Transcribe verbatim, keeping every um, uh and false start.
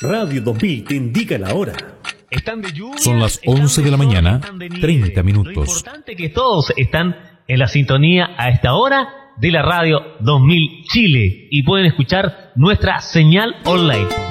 Radio dos mil te indica la hora. Están de lluvia, Son las están once de la sol, mañana, están de nieve. treinta minutos. Lo importante es que todos están en la sintonía a esta hora de la Radio dos mil Chile y pueden escuchar nuestra señal online.